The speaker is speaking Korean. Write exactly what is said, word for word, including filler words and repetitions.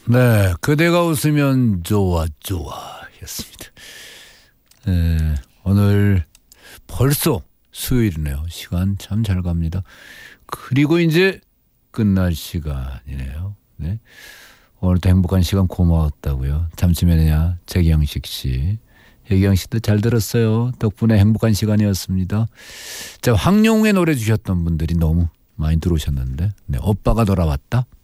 네, 그대가 웃으면 좋아 좋아 였습니다. 네, 오늘 벌써 수요일이네요. 시간 참 잘 갑니다. 그리고 이제 끝날 시간이네요. 네, 오늘도 행복한 시간 고마웠다고요. 잠시만요. 재경식 씨. 혜경 씨도 잘 들었어요. 덕분에 행복한 시간이었습니다. 자, 황룡의 노래 주셨던 분들이 너무 많이 들어오셨는데, 네, 오빠가 돌아왔다.